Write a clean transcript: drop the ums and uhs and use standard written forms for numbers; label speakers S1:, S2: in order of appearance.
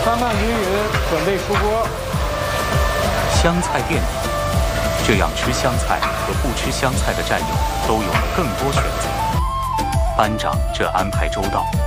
S1: 3拌均匀，准备出锅。
S2: 香菜垫底，这样吃香菜和不吃香菜的战友都有了更多选择。班长这安排周到。